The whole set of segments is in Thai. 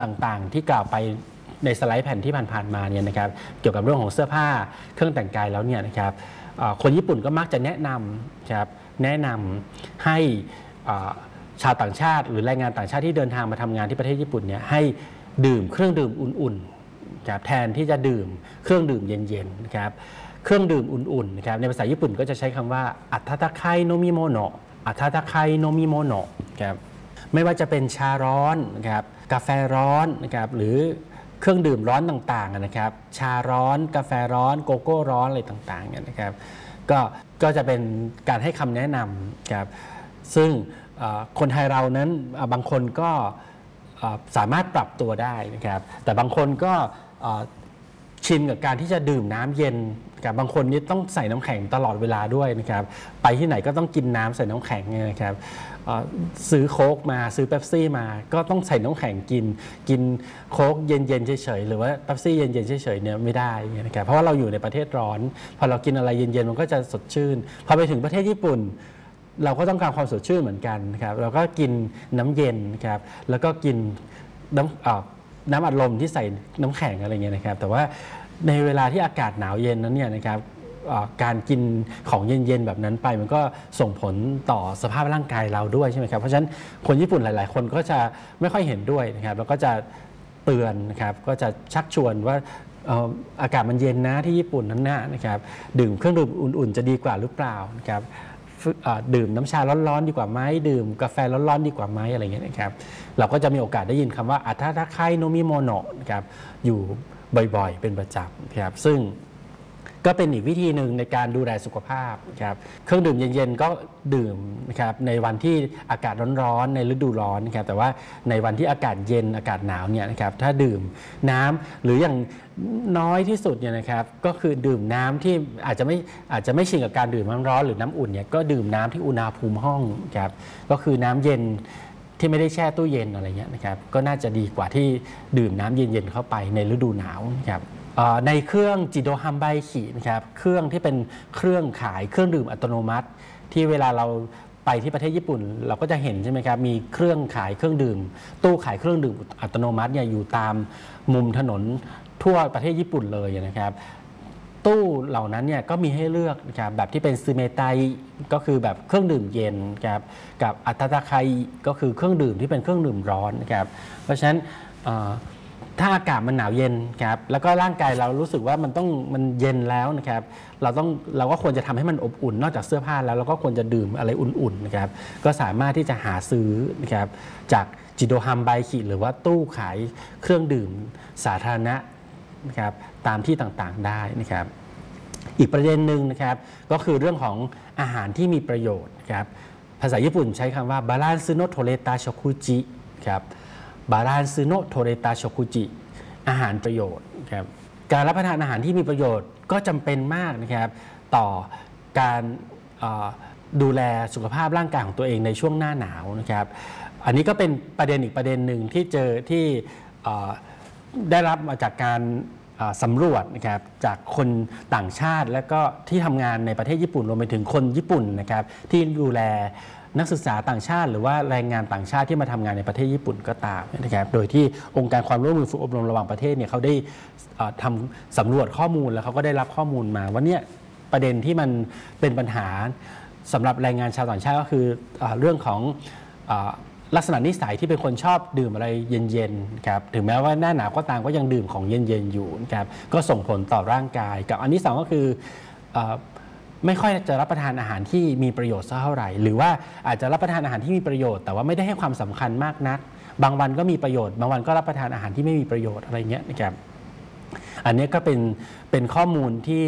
ต่างๆที่กล่าวไปในสไลด์แผ่นที่ผ่านๆมาเนี่ยนะครับเกี่ยวกับเรื่องของเสื้อผ้าเครื่องแต่งกายแล้วเนี่ยนะครับคนญี่ปุ่นก็มักจะแนะนำครับแนะนำให้ชาวต่างชาติหรือแรงงานต่างชาติที่เดินทางมาทำงานที่ประเทศญี่ปุ่นเนี่ยให้ดื่มเครื่องดื่มอุ่นๆครับแทนที่จะดื่มเครื่องดื่มเย็นๆนะครับเครื่องดื่มอุ่นๆนะครับในภาษาญี่ปุ่นก็จะใช้คำว่าอัตตาไคโนมิโมโนะอัตตาไคโนมิโมโนะครับไม่ว่าจะเป็นชาร้อนนะครับกาแฟร้อนนะครับหรือเครื่องดื่มร้อนต่างๆนะครับชาร้อนกาแฟร้อนโกโก้ร้อนอะไรต่างๆเนี่ยนะครับก็จะเป็นการให้คำแนะนำครับซึ่งคนไทยเรานั้นบางคนก็สามารถปรับตัวได้นะครับแต่บางคนก็ชินกับการที่จะดื่มน้ำเย็นกับบางคนนี่ต้องใส่น้ำแข็งตลอดเวลาด้วยนะครับไปที่ไหนก็ต้องกินน้ำใส่น้ำแข็งนะครับซื้อโค้กมาซื้อเป๊ปซี่มาก็ต้องใส่น้ำแข็งกินโค้กเย็นๆเฉยๆหรือว่าเป๊ปซี่เย็นๆเฉยๆเนี่ยไม่ได้นะครับเพราะว่าเราอยู่ในประเทศร้อนพอเรากินอะไรเย็นๆมันก็จะสดชื่นพอไปถึงประเทศญี่ปุ่นเราก็ต้องการความสดชื่นเหมือนกันนะครับเราก็กินน้ำเย็นครับแล้วก็กินน้ำอัดลมที่ใส่น้ำแข็งอะไรเงี้ยนะครับแต่ว่าในเวลาที่อากาศหนาวเย็นนั้นเนี่ยนะครับการกินของเย็นๆแบบนั้นไปมันก็ส่งผลต่อสภาพร่างกายเราด้วยใช่ไหมครับเพราะฉะนั้นคนญี่ปุ่นหลายๆคนก็จะไม่ค่อยเห็นด้วยนะครับแล้วก็จะเตือนนะครับก็จะชักชวนว่าอากาศมันเย็นนะที่ญี่ปุ่นนั้นนะครับดื่มเครื่องดื่มอุ่นๆจะดีกว่าหรือเปล่านะครับดื่มน้ำชาร้อนๆดีกว่าไหมดื่มกาแฟร้อนๆดีกว่าไหมอะไรเงี้ยนะครับเราก็จะมีโอกาสได้ยินคำว่าอัตตาไคโนมิโมโนะนะครับอยู่บ่อยๆเป็นประจำนะครับซึ่งก็เป็นอีกวิธีหนึ่งในการดูแลสุขภาพนะครับเครื่องดื่มเย็นๆก็ดื่มนะครับในวันที่อากาศร้อนๆในฤดูร้อนนะครับแต่ว่าในวันที่อากาศเย็นอากาศหนาวเนี่ยนะครับถ้าดื่มน้ำหรืออย่างน้อยที่สุดเนี่ยนะครับก็คือดื่มน้ำที่อาจจะไม่ชินกับการดื่มน้ำร้อนหรือน้ำอุ่นเนี่ยก็ดื่มน้ำที่อุณหภูมิห้องครับก็คือน้ำเย็นที่ไม่ได้แช่ตู้เย็นอะไรเงี้ยนะครับก็น่าจะดีกว่าที่ดื่มน้ำเย็นๆเข้าไปในฤดูหนาวนะครับในเครื่องจิโดฮัมไบคินะครับเครื่องที่เป็นเครื่องขายเครื่องดื่มอัตโนมัติที่เวลาเราไปที่ประเทศญี่ปุ่นเราก็จะเห็นใช่ไหมครับมีเครื่องขายเครื่องดื่มตู้ขายเครื่องดื่มอัตโนมัติเนี่ยอยู่ตามมุมถนนทั่วประเทศญี่ปุ่นเลยนะครับตู้เหล่านั้นเนี่ยก็มีให้เลือกนะครับแบบที่เป็นซึเมไตก็คือแบบเครื่องดื่มเย็นครับกับอัตตาไคก็คือเครื่องดื่มที่เป็นเครื่องดื่มร้อนนะครับเพราะฉะนั้นถ้าอากาศมันหนาวเย็นครับแล้วก็ร่างกายเรารู้สึกว่ามันเย็นแล้วนะครับเราก็ควรจะทำให้มันอบอุ่นนอกจากเสื้อผ้าแล้วเราก็ควรจะดื่มอะไรอุ่นๆนะครับก็สามารถที่จะหาซื้อนะครับจากจิโดฮัมไบคิหรือว่าตู้ขายเครื่องดื่มสาธารณะนะครับตามที่ต่างๆได้นะครับอีกประเด็นหนึ่งนะครับก็คือเรื่องของอาหารที่มีประโยชน์ครับภาษาญี่ปุ่นใช้คำว่าบาลานซ์โนโทเรตาโชคุจิครับบาลานซ์โนโทเรตาโชคุจิอาหารประโยชน์ครับการรับประทานอาหารที่มีประโยชน์ก็จำเป็นมากนะครับต่อการดูแลสุขภาพร่างกายของตัวเองในช่วงหน้าหนาวนะครับอันนี้ก็เป็นประเด็นอีกประเด็นหนึ่งที่เจอที่ได้รับมาจากการสำรวจนะครับจากคนต่างชาติและก็ที่ทำงานในประเทศญี่ปุ่นรวมไปถึงคนญี่ปุ่นนะครับที่ดูแลนักศึกษาต่างชาติหรือว่าแรงงานต่างชาติที่มาทำงานในประเทศญี่ปุ่นก็ตามนะครับโดยที่องค์การความร่วมมือฝึกอบรมระหว่างประเทศเนี่ยเขาได้ทำสำรวจข้อมูลแล้วเขาก็ได้รับข้อมูลมาว่าเนี่ยประเด็นที่มันเป็นปัญหาสำหรับแรงงานชาวต่างชาติก็คือเรื่องของลักษณะนิสัยที่เป็นคนชอบดื่มอะไรเย็นๆครับถึงแม้ว่าหน้าหนาวก็ตามก็ยังดื่มของเย็นๆอยู่นะครับก็ส่งผลต่อร่างกายกับอันที่สองก็คือไม่ค่อยจะรับประทานอาหารที่มีประโยชน์เท่าไหร่หรือว่าอาจจะรับประทานอาหารที่มีประโยชน์แต่ว่าไม่ได้ให้ความสำคัญมากนักบางวันก็มีประโยชน์บางวันก็รับประทานอาหารที่ไม่มีประโยชน์อะไรเงี้ยนะครับอันนี้ก็เป็นข้อมูลที่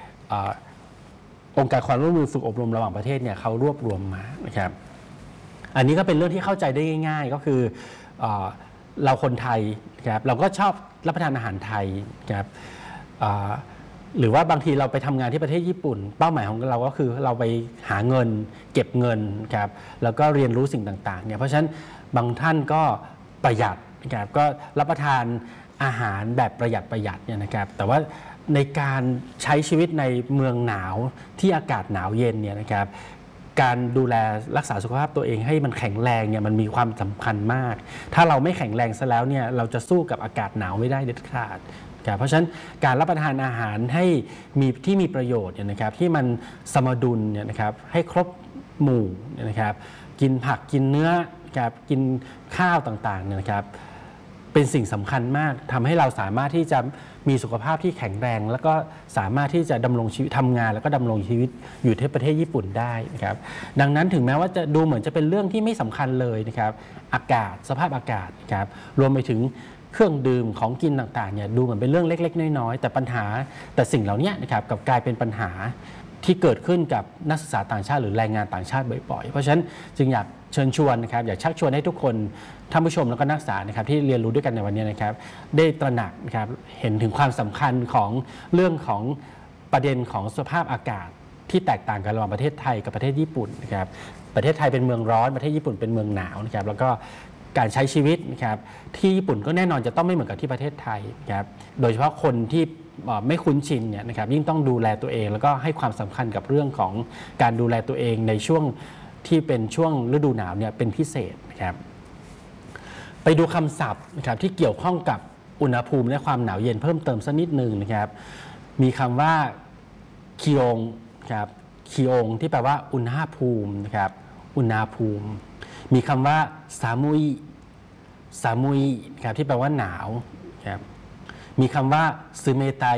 องค์การความร่วมมือฝึกอบรมระหว่างประเทศเนี่ยเขารวบรวมมานะครับอันนี้ก็เป็นเรื่องที่เข้าใจได้ง่ายๆก็คือเราคนไทยครับเราก็ชอบรับประทานอาหารไทยครับหรือว่าบางทีเราไปทำงานที่ประเทศญี่ปุ่นเป้าหมายของเราก็คือเราไปหาเงินเก็บเงินครับแล้วก็เรียนรู้สิ่งต่างๆเนี่ยเพราะฉะนั้นบางท่านก็ประหยัดนะครับก็รับประทานอาหารแบบประหยัดเนี่ยนะครับแต่ว่าในการใช้ชีวิตในเมืองหนาวที่อากาศหนาวเย็นเนี่ยนะครับการดูแลรักษาสุขภาพตัวเองให้มันแข็งแรงเนี่ยมันมีความสำคัญมากถ้าเราไม่แข็งแรงซะแล้วเนี่ยเราจะสู้กับอากาศหนาวไม่ได้เด็ดขาดเพราะฉะนั้นการรับประทานอาหารให้มีประโยชน์เนี่ยนะครับที่มันสมดุลเนี่ยนะครับให้ครบหมู่นะครับกินผักกินเนื้อครับกินข้าวต่างๆเนี่ยนะครับเป็นสิ่งสำคัญมากทำให้เราสามารถที่จะมีสุขภาพที่แข็งแรงแล้วก็สามารถที่จะดำรงชีวิตทำงานแล้วก็ดำรงชีวิตอยู่ที่ประเทศญี่ปุ่นได้นะครับดังนั้นถึงแม้ว่าจะดูเหมือนจะเป็นเรื่องที่ไม่สำคัญเลยนะครับอากาศสภาพอากาศครับรวมไปถึงเครื่องดื่มของกินต่างๆเนี่ยดูเหมือนเป็นเรื่องเล็กๆน้อยๆแต่สิ่งเหล่านี้นะครับกลับกลายเป็นปัญหาที่เกิดขึ้นกับนักศึกษาต่างชาติหรือแรงงานต่างชาติบ่อยๆเพราะฉะนั้นจึงอยากเชิญชวนนะครับอยากชักชวนให้ทุกคนท่านผู้ชมแล้วก็นักศึกษานะครับที่เรียนรู้ด้วยกันในวันนี้นะครับได้ตระหนักนะครับเห็นถึงความสำคัญของเรื่องของประเด็นของสภาพอากาศที่แตกต่างกันระหว่างประเทศไทยกับประเทศญี่ปุ่นนะครับประเทศไทยเป็นเมืองร้อนประเทศญี่ปุ่นเป็นเมืองหนาวนะครับแล้วก็การใช้ชีวิตนะครับที่ญี่ปุ่นก็แน่นอนจะต้องไม่เหมือนกับที่ประเทศไทยนะครับโดยเฉพาะคนที่ไม่คุ้นชินเนี่ยนะครับยิ่งต้องดูแลตัวเองแล้วก็ให้ความสำคัญกับเรื่องของการดูแลตัวเองในช่วงที่เป็นช่วงฤดูหนาวเนี่ยเป็นพิเศษนะครับไปดูคำศัพท์นะครับที่เกี่ยวข้องกับอุณหภูมิและความหนาวเย็นเพิ่มเติมสักนิดหนึ่งนะครับมีคำว่าคิโองครับคิโองที่แปลว่าอุณหภูมินะครับอุณหภูมิมีคำว่าซามุยครับที่แปลว่าหนาวครับมีคำว่าซึเมไต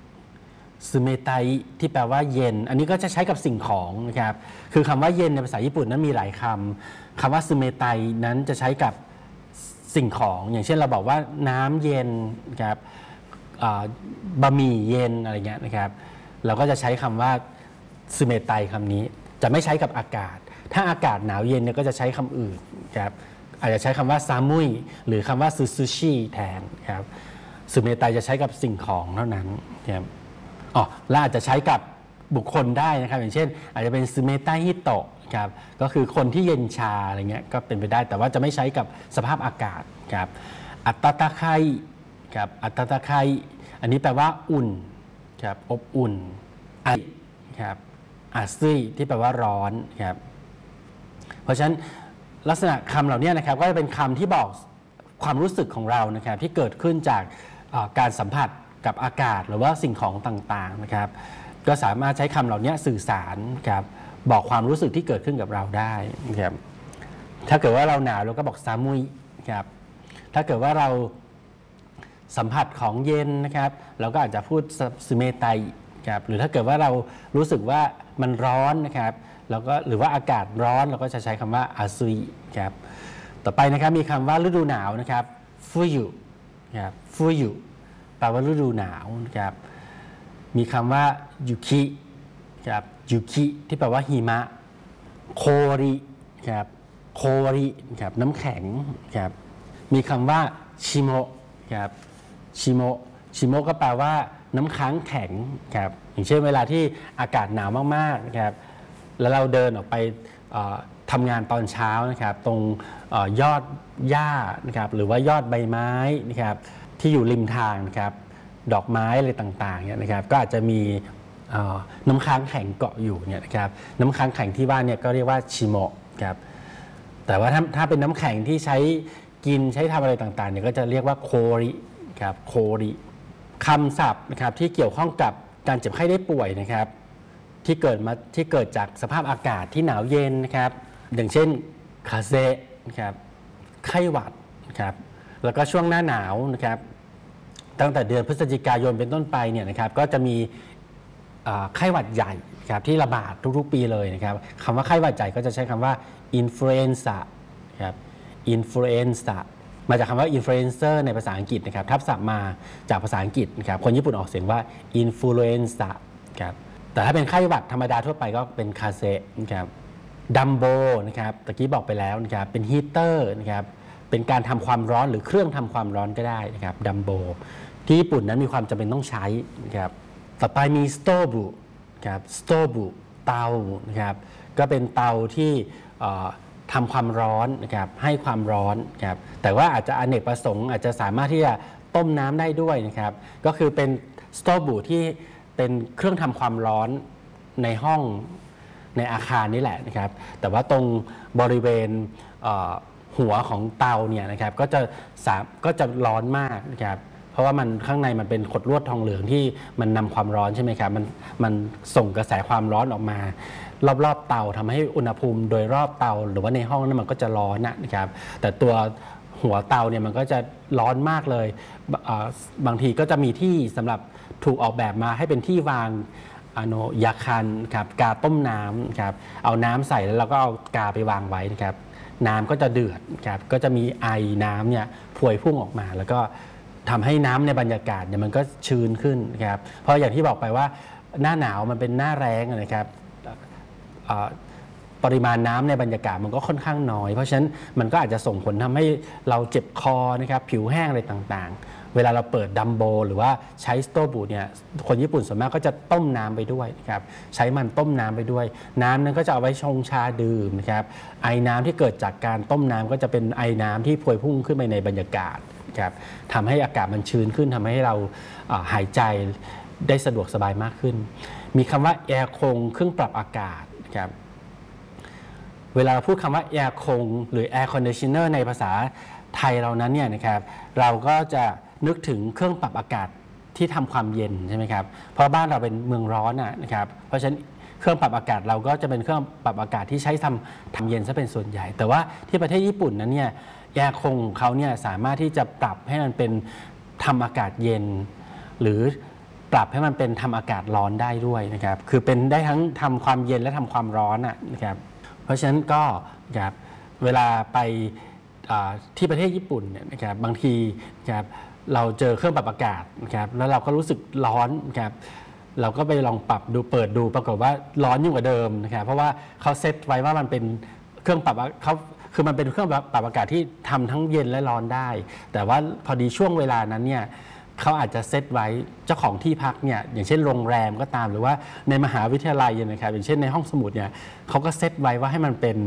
ที่แปลว่าเย็นอันนี้ก็จะใช้กับสิ่งของนะครับคือคำว่าเย็นในภาษาญี่ปุ่นนั้นมีหลายคำว่าซึเมไตนั้นจะใช้กับสิ่งของอย่างเช่นเราบอกว่าน้ำเย็นครับบะหมี่เย็นอะไรเงี้ยนะครับเราก็จะใช้คำว่าซึเมไตคำนี้จะไม่ใช้กับอากาศถ้าอากาศหนาวเย็นเนี่ยก็จะใช้คำอื่นครับอาจจะใช้คำว่าซามุยหรือคำว่าซูชิแทนครับซึเมไตจะใช้กับสิ่งของเท่านั้นครับและอาจจะใช้กับบุคคลได้นะครับอย่างเช่นอาจจะเป็นซึเมไตฮิโตะครับก็คือคนที่เย็นชาอะไรเงี้ยก็เป็นไปได้แต่ว่าจะไม่ใช้กับสภาพอากาศครับอัตตาไคครับอัตตาไคอันนี้แปลว่าอุ่นครับอบอุ่นครับอาซึยที่แปลว่าร้อนครับเพราะฉะนั้นลักษณะคำเหล่านี้นะครับก็จะเป็นคำที่บอกความรู้สึกของเรานะครับที่เกิดขึ้นจากการสัมผัสกับอากาศหรือว่าสิ่งของต่างๆนะครับก็สามารถใช้คำเหล่านี้สื่อสารครับบอกความรู้สึกที่เกิดขึ้นกับเราได้นะครับถ้าเกิดว่าเราหนาวเราก็บอกซามุยครับถ้าเกิดว่าเราสัมผัสของเย็นนะครับเราก็อาจจะพูดซึเมไตครับหรือถ้าเกิดว่าเรารู้สึกว่ามันร้อนนะครับแล้วก็หรือว่าอากาศร้อนเราก็จะใช้คำว่าอาซุยครับต่อไปนะครับมีคำว่าฤดูหนาวนะครับฟุยุครับฟุยุแปลว่าฤดูหนาวนะครับมีคำว่ายุคิครับยุคิที่แปลว่าหิมะโคริครับโคริครับน้ำแข็งครับมีคำว่าชิโมะครับชิโมะก็แปลว่าน้ำค้างแข็งครับอย่างเช่นเวลาที่อากาศหนาวมากๆนะครับแล้วเราเดินออกไปทำงานตอนเช้านะครับตรงยอดหญ้านะครับหรือว่ายอดใบไม้นะครับที่อยู่ริมทางนะครับดอกไม้อะไรต่างๆเนี่ยนะครับก็อาจจะมีน้ำค้างแข็งเกาะอยู่เนี่ยนะครับน้ำค้างแข็งที่ว่าเนี่ยก็เรียกว่าชิโมะครับแต่ว่าถ้าเป็นน้ำแข็งที่ใช้กินใช้ทำอะไรต่างๆเนี่ยก็จะเรียกว่าโคริครับโคริคำศัพท์นะครับที่เกี่ยวข้องกับการเจ็บไข้ได้ป่วยนะครับที่เกิดจากสภาพอากาศที่หนาวเย็นนะครับอย่างเช่นคาเซนะครับไข้หวัดนะครับแล้วก็ช่วงหน้าหนาวนะครับตั้งแต่เดือนพฤศจิกายนเป็นต้นไปเนี่ยนะครับก็จะมีไข้หวัดใหญ่ครับที่ระบาดทุกๆปีเลยนะครับคำว่าไข้หวัดใหญ่ก็จะใช้คำว่าอินฟลูเอนซ่าครับอินฟลูเอนซ่ามาจากคำว่าอินฟลูเอนเซอร์ในภาษาอังกฤษนะครับทับศัพท์มาจากภาษาอังกฤษนะครับคนญี่ปุ่นออกเสียงว่าอินฟลูเอนซ่าครับแต่ถ้าเป็นไข้หวัดธรรมดาทั่วไปก็เป็นคาเซนะครับดัมโบนะครับตะกี้บอกไปแล้วนะครับเป็นฮีเตอร์นะครับเป็นการทำความร้อนหรือเครื่องทำความร้อนก็ได้นะครับดัมโบที่ญี่ปุ่นนั้นมีความจำเป็นต้องใช้นะครับต่อไปมีสโตบุครับสโตบุเตานะครับก็เป็นเตาที่ทำความร้อนนะครับให้ความร้อนครับแต่ว่าอาจจะอเนกประสงค์อาจจะสามารถที่จะต้มน้ำได้ด้วยนะครับก็คือเป็นสโตบุที่เป็นเครื่องทำความร้อนในห้องในอาคารนี่แหละนะครับแต่ว่าตรงบริเวณหัวของเตาเนี่ยนะครับก็จะร้อนมากนะครับเพราะว่ามันข้างในมันเป็นขดลวดทองเหลืองที่มันนำความร้อนใช่ไหมครับมันส่งกระแสความร้อนออกมารอบๆเตาทำให้อุณหภูมิโดยรอบเตาหรือว่าในห้องนั้นมันก็จะร้อนนะครับแต่ตัวหัวเตาเนี่ยมันก็จะร้อนมากเลยบางทีก็จะมีที่สำหรับถูกออกแบบมาให้เป็นที่วางยาคันครับกาต้มน้ำครับเอาน้ำใส่แล้วเราก็เอากาไปวางไว้นะครับน้ำก็จะเดือดครับก็จะมีไอน้ำเนี่ยพวยพุ่งออกมาแล้วก็ทำให้น้ำในบรรยากาศเนี่ยมันก็ชื้นขึ้นครับเพราะอย่างที่บอกไปว่าหน้าหนาวมันเป็นหน้าแล้งนะครับปริมาณน้ำในบรรยากาศมันก็ค่อนข้างน้อยเพราะฉะนั้นมันก็อาจจะส่งผลทำให้เราเจ็บคอนะครับผิวแห้งอะไรต่างๆเวลาเราเปิดดัมโบหรือว่าใช้สโตบูเนี่ยคนญี่ปุ่นส่วนมากก็จะต้มน้ำไปด้วยนะครับใช้มันต้มน้ำไปด้วยน้ำนั้นก็จะเอาไว้ชงชาดื่มนะครับไอน้ำที่เกิดจากการต้มน้ำก็จะเป็นไอน้ำที่พวยพุ่งขึ้นไปในบรรยากาศครับทำให้อากาศมันชื้นขึ้นทำให้เราหายใจได้สะดวกสบายมากขึ้นมีคำว่าแอร์คงเครื่องปรับอากาศครับเวลาเราพูดคำว่าแอร์คงหรือแอร์คอนดิชเนอร์ในภาษาไทยเรานั้นเนี่ยนะครับเราก็จะนึกถึงเครื่องปรับอากาศที่ทำความเย็นใช่ไหมครับเพราะบ้านเราเป็นเมืองร้อนนะครับเพราะฉะนั้นเครื่องปรับอากาศเราก็จะเป็นเครื่องปรับอากาศที่ใช้ทำเย็นซะเป็นส่วนใหญ่แต่ว่าที่ประเทศญี่ปุ่นนั้นเนี่ยแอร์คงของเขาเนี่ยสามารถที่จะปรับให้มันเป็นทำอากาศเย็นหรือปรับให้มันเป็นทำอากาศร้อนได้ด้วยนะครับคือเป็นได้ทั้งทำความเย็นและทำความร้อนนะครับเพราะฉะนั้นก็ครับเวลาไปที่ประเทศญี่ปุ่นเนี่ยนะครับบางทีนะครับเราเจอเครื่องปรับอากาศนะครับแล้วเราก็รู้สึกร้อนนะครับเราก็ไปลองปรับดูเปิดดูปรากฏว่าร้อนยิ่งกว่าเดิมนะครับเพราะว่าเขาเซตไว้ว่ามันเป็นเครื่องปรับเขาคือมันเป็นเครื่องปรับอากาศที่ทำทั้งเย็นและร้อนได้แต่ว่าพอดีช่วงเวลานั้นเนี่ยเขาอาจจะเซตไว้เจ้าของที่พักเนี่ยอย่างเช่นโรงแรมก็ตามหรือว่าในมหาวิทยาลัยนะครับอย่างเช่นในห้องสมุดเนี่ยเขาก็เซตไว้ว่าให้มันเป็น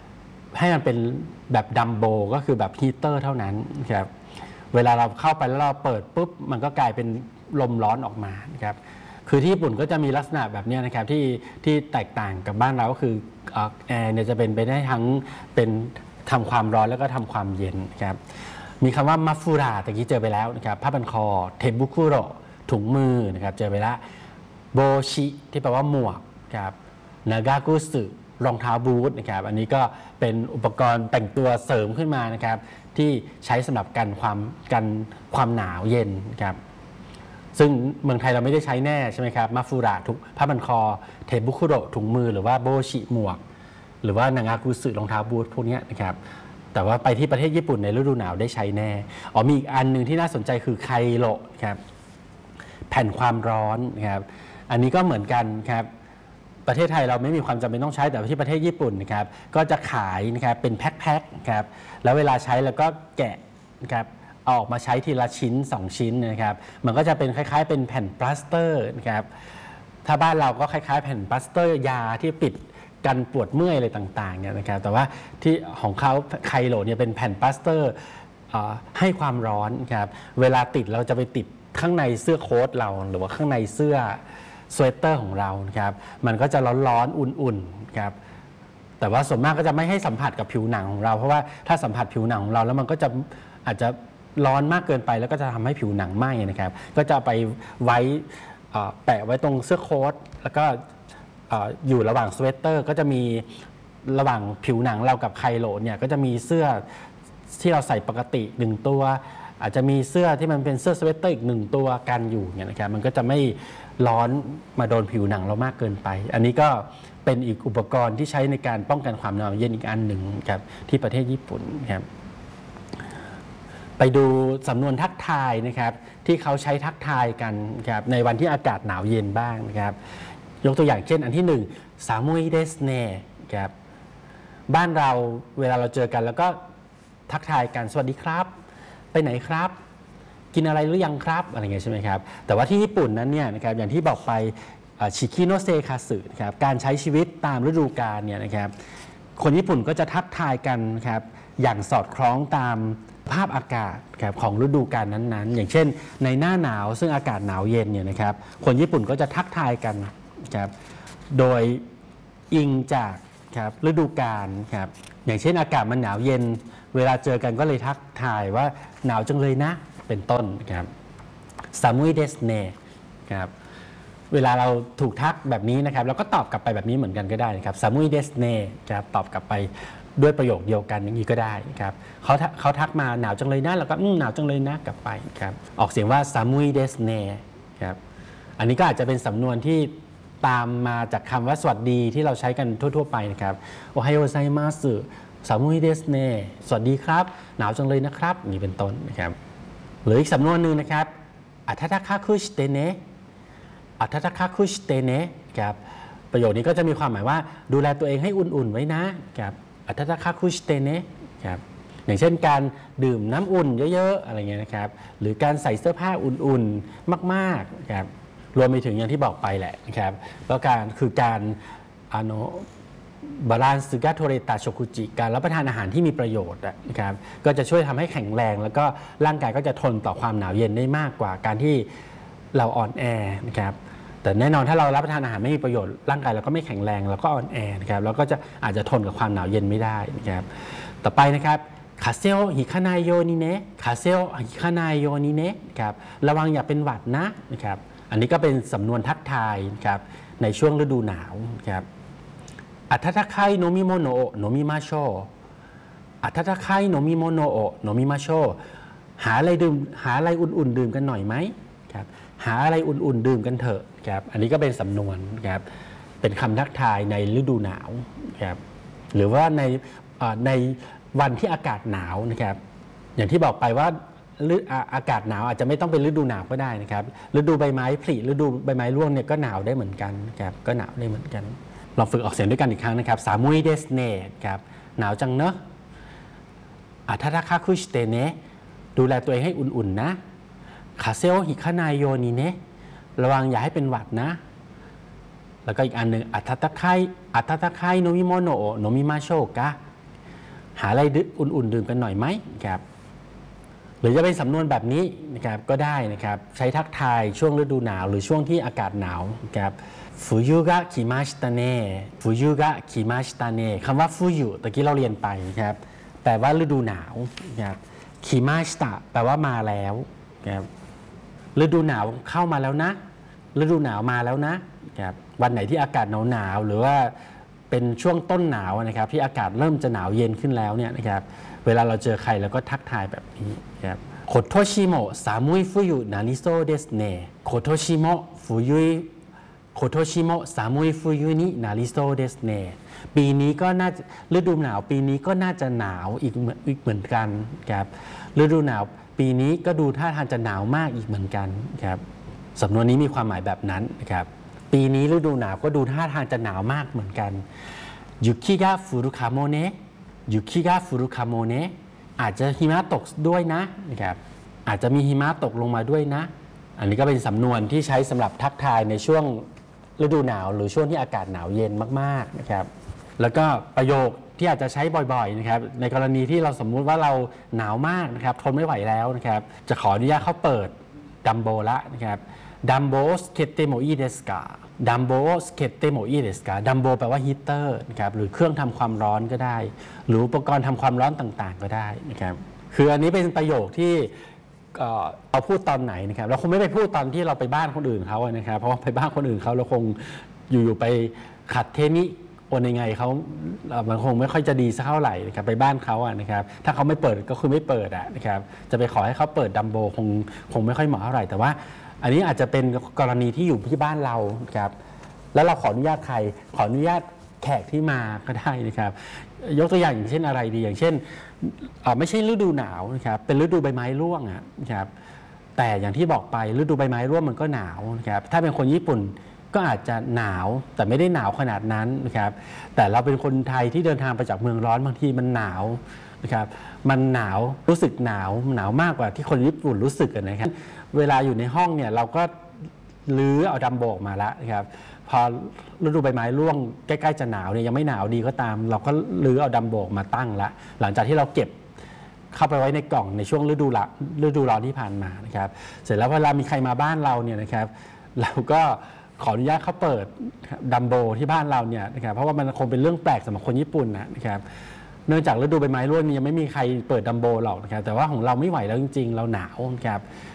แบบดัมโบก็คือแบบฮีเตอร์เท่านั้นครับเวลาเราเข้าไปแล้วเราเปิดปุ๊บมันก็กลายเป็นลมร้อนออกมานะครับคือที่ญี่ปุ่นก็จะมีลักษณะแบบนี้นะครับที่แตกต่างกับบ้านเราก็คือแอร์เนี่ยจะเป็นไปได้ทั้งเป็นทำความร้อนแล้วก็ทำความเย็นครับมีคำว่ามัฟฟูระตะกี้เจอไปแล้วนะครับผ้าพันคอเทบุคุโรถุงมือนะครับเจอไปแล้วโบชิที่แปลว่าหมวกครับนากากุสึรองเท้าบูทนะครับอันนี้ก็เป็นอุปกรณ์แต่งตัวเสริมขึ้นมานะครับที่ใช้สำหรับกันความหนาวเย็นครับซึ่งเมืองไทยเราไม่ได้ใช้แน่ใช่ไหมครับมัฟฟูระทุกผ้าพันคอเทบุคุโรถุงมือหรือว่าโบชิหมวกหรือว่านางากุสึรองเท้าบูทพวกนี้นะครับแต่ว่าไปที่ประเทศญี่ปุ่นในฤดูหนาวได้ใช้แน่มีอีกอันหนึ่งที่น่าสนใจคือไคโรครับแผ่นความร้อนนะครับอันนี้ก็เหมือนกันครับประเทศไทยเราไม่มีความจำเป็นต้องใช้แต่ที่ประเทศญี่ปุ่นนะครับก็จะขายนะครับเป็นแพ็คๆครับแล้วเวลาใช้แล้วก็แกะนะครับเอาออกมาใช้ทีละชิ้น2ชิ้นนะครับมันก็จะเป็นคล้ายๆเป็นแผ่นพลาสเตอร์นะครับถ้าบ้านเราก็คล้ายๆแผ่นพลาสเตอร์ยาที่ปิดกันปวดเมื่อยอะไรต่างๆเนี่ยนะครับแต่ว่าที่ของเขาไคโรเนี่ยเป็นแผ่นพลาสเตอร์ให้ความร้อนครับเวลาติดเราจะไปติดข้างในเสื้อโค้ทเราหรือว่าข้างในเสื้อสเวตเตอร์ของเรานะครับมันก็จะร้อนๆอุ่นๆครับแต่ว่าส่วนมากก็จะไม่ให้สัมผัสกับผิวหนังของเราเพราะว่าถ้าสัมผัสผิวหนังของเราแล้วมันก็จะอาจจะร้อนมากเกินไปแล้วก็จะทำให้ผิวหนังไหม้นะครับก็จะไปไว้แปะไว้ตรงเสื้อโค้ทแล้วก็อยู่ระหว่างสเวตเตอร์ก็จะมีระหว่างผิวหนังเรากับไคโรเนี่ยก็จะมีเสื้อที่เราใส่ปกติ1ตัวอาจจะมีเสื้อที่มันเป็นเสื้อสเวตเตอร์อีก1ตัวกันอยู่เนี่ยนะครับมันก็จะไม่ร้อนมาโดนผิวหนังเรามากเกินไปอันนี้ก็เป็นอีกอุปกรณ์ที่ใช้ในการป้องกันความหนาวเย็นอีกอันหนึ่งครับที่ประเทศญี่ปุ่นครับไปดูสำนวนทักทายนะครับที่เขาใช้ทักทายกันครับในวันที่อากาศหนาวเย็นบ้างนะครับยกตัวอย่างเช่นอันที่1ซามุยเดสเน่ครับบ้านเราเวลาเราเจอกันแล้วก็ทักทายกันสวัสดีครับไปไหนครับกินอะไรหรือยังครับอะไรเงี้ยใช่ไหมครับแต่ว่าที่ญี่ปุ่นนั้นเนี่ยนะครับอย่างที่บอกไปชิคิโนเซคาสึนะครับการใช้ชีวิตตามฤดูกาลเนี่ยนะครับคนญี่ปุ่นก็จะทักทายกันครับอย่างสอดคล้องตามภาพอากาศครับของฤดูกาลนั้นๆอย่างเช่นในหน้าหนาวซึ่งอากาศหนาวเย็นเนี่ยนะครับคนญี่ปุ่นก็จะทักทายกันครับโดยอิงจากครับฤดูกาลครับอย่างเช่นอากาศมันหนาวเย็นเวลาเจอกันก็เลยทักทายว่าหนาวจังเลยนะเป็นต้นครับซามุยเดสเนครับเวลาเราถูกทักแบบนี้นะครับเราก็ตอบกลับไปแบบนี้เหมือนกันก็ได้ครับซามุยเดสเนครับตอบกลับไปด้วยประโยคเดียวกันอย่างนี้ก็ได้ครับเขาทักมาหนาวจังเลยนะเราก็หนาวจังเลยนะกลับไปครับออกเสียงว่าซามุยเดสเนครับอันนี้ก็อาจจะเป็นสำนวนที่ตามมาจากคำว่าสวัสดีที่เราใช้กันทั่วๆไปนะครับโอไฮโอไซมาสึซามุยเดสเนสวัสดีครับหนาวจังเลยนะครับนี่เป็นต้นนะครับหรืออีกสำนวนหนึ่งนะครับอัทาทาคาคุชิเตเนะอัทาทาคาคุชิเตเนะครับประโยคนี้ก็จะมีความหมายว่าดูแลตัวเองให้อุ่นๆไว้นะครับอัทาทาคาคุชิเตเนะครับอย่างเช่นการดื่มน้ำอุ่นเยอะๆอะไรเงี้ยนะครับหรือการใส่เสื้อผ้าอุ่นๆมากๆนะครับรวมไปถึงอย่างที่บอกไปแหละนะครับแล้วการบาลานซ์กาโทเรตาโชกุจิการรับประทานอาหารที่มีประโยชน์นะครับก็จะช่วยทำให้แข็งแรงแล้วก็ร่างกายก็จะทนต่อความหนาวเย็นได้มากกว่าการที่เราอ่อนแอนะครับแต่แน่นอนถ้าเรารับประทานอาหารไม่มีประโยชน์ร่างกายเราก็ไม่แข็งแรงแล้วก็อ่อนแอนะครับแล้วก็อาจจะทนกับความหนาวเย็นไม่ได้นะครับต่อไปนะครับคาเซโอฮิคานายโยนิเนะคาเซโอฮิคานายโยนิเนะครับระวังอย่าเป็นหวัดนะครับอันนี้ก็เป็นสำนวนทักทายนะครับในช่วงฤดูหนาวนะครับอัทาทาไคโนมิโมโนะโนมิมาโชอัทาทาไคโนมิโมโนะโนมิมาโชหาอะไรอุ่นๆดื่มกันหน่อยไหมครับหาอะไรอุ่นๆดื่มกันเถอะครับอันนี้ก็เป็นสำนวนครับเป็นคำทักทายในฤดูหนาวครับหรือว่าในวันที่อากาศหนาวนะครับอย่างที่บอกไปว่าอากาศหนาวอาจจะไม่ต้องเป็นฤดูหนาวก็ได้นะครับฤดูใบไม้ผลิฤดูใบไม้ร่วงเนี่ยก็หนาวได้เหมือนกันครับก็หนาวได้เหมือนกันลองฝึกออกเสียงด้วยกันอีกครั้งนะครับซามุยเดสเนครับหนาวจังเนอะอัทาทาคาคุชิเตเนะดูแลตัวเองให้อุ่นๆนะคาเซโอฮิคานายโยนิเนะระวังอย่าให้เป็นหวัดนะแล้วก็อีกอันหนึ่งอัทาทาไคโนมิโมโนะโนมิมาโชกะหาอะไรอุ่นๆดื่มกันหน่อยไหมครับหรือจะเป็นสำนวนแบบนี้นะครับก็ได้นะครับใช้ทักทายช่วงฤดูหนาวหรือช่วงที่อากาศหนาวนะครับฟุยุกะคิมาชิตาเนะฟุยุกะคิมาชิตาเนะคำว่าฟุยุตะกี้เราเรียนไปนะครับแปลว่าฤดูหนาวนะครับคิมาชิตะแปลว่ามาแล้วนะครับฤดูหนาวเข้ามาแล้วนะฤดูหนาวมาแล้วนะครับวันไหนที่อากาศหนาวหรือว่าเป็นช่วงต้นหนาวนะครับที่อากาศเริ่มจะหนาวเย็นขึ้นแล้วเนี่ยนะครับเวลาเราเจอใครเราก็ทักทายแบบนี้ครับโคโตชิโมะซามุยฟุยุนานิโซเดสเนะโคโตชิโมะซามุยฟุยุนินาริโซเดสเนะปีนี้ก็น่าจะฤดูหนาวปีนี้ก็น่าจะหนาวอีกเหมือนกันครับฤดูหนาวปีนี้ก็ดูท่าทางจะหนาวมากอีกเหมือนกันครับสำนวนนี้มีความหมายแบบนั้นนะครับปีนี้ฤดูหนาวก็ดูท่าทางจะหนาวมากเหมือนกันยุคิกะฟุรุคาโมเนะยุคิกะฟุรุคาโมเนะอาจจะหิมะตกด้วยนะครับอาจจะมีหิมะตกลงมาด้วยนะอันนี้ก็เป็นสำนวนที่ใช้สำหรับทักทายในช่วงฤดูหนาวหรือช่วงที่อากาศหนาวเย็นมากๆนะครับแล้วก็ประโยคที่อาจจะใช้บ่อยๆนะครับในกรณีที่เราสมมุติว่าเราหนาวมากนะครับทนไม่ไหวแล้วนะครับจะขออนุญาตเขาเปิดดัมโบละนะครับดัมโบสเคเตโมอิเดสกาดัมโบสเคเตโมอิเดสกาดัมโบแปลว่าฮีเตอร์นะครับหรือเครื่องทำความร้อนก็ได้หรืออุปกรณ์ทำความร้อนต่างๆก็ได้นะครับคืออันนี้เป็นประโยคที่เอาพูดตอนไหนนะครับเราคงไม่ไปพูดตอนที่เราไปบ้านคนอื่นเขานะครับเพราะว่าไปบ้านคนอื่นเขาเราคงอยู่ๆไปขัดเทมิโอนยังไงเขามันคงไม่ค่อยจะดีสักเท่าไหร่นะครับไปบ้านเขานะครับถ้าเขาไม่เปิดก็คือไม่เปิดนะครับจะไปขอให้เขาเปิดดัมโบคงไม่ค่อยเหมาะเท่าไหร่แต่ว่าอันนี้อาจจะเป็นกรณีที่อยู่ที่บ้านเราครับแล้วเราขออนุญาตใครขออนุญาตแขกที่มาก็ได้นะครับยกตัวอย่างเช่นอะไรดีอย่างเช่นไม่ใช่ฤดูหนาวนะครับเป็นฤดูใบไม้ร่วงนะครับแต่อย่างที่บอกไปฤดูใบไม้ร่วงมันก็หนาวนะครับถ้าเป็นคนญี่ปุ่นก็อาจจะหนาวแต่ไม่ได้หนาวขนาดนั้นนะครับแต่เราเป็นคนไทยที่เดินทางไปจากเมืองร้อนบางทีมันหนาวนะครับมันหนาวรู้สึกหนาวมากกว่าที่คนญี่ปุ่นรู้สึกกันนะครับเวลาอยู่ในห้องเนี่ยเราก็ลื้อเอาดัมโบกมาแล้วนะครับพอฤดูใบไม้ร่วงใกล้ๆจะหนาวเนี่ยยังไม่หนาวดีก็ตามเราก็ลื้อเอาดัมโบกมาตั้งละหลังจากที่เราเก็บเข้าไปไว้ในกล่องในช่วงฤดูร้อนที่ผ่านมานะครับเสร็จแล้วเวลามีใครมาบ้านเราเนี่ยนะครับเราก็ขออนุญาตเขาเปิดดัมโบที่บ้านเราเนี่ยนะครับเพราะว่ามันคงเป็นเรื่องแปลกสำหรับคนญี่ปุ่นนะครับเนื่องจากฤดูใบไม้ร่วงนี้ยังไม่มีใครเปิดดัมโบหรอกนะครับแต่ว่าของเราไม่ไหวแล้วจริงๆเราหนาวนะครับ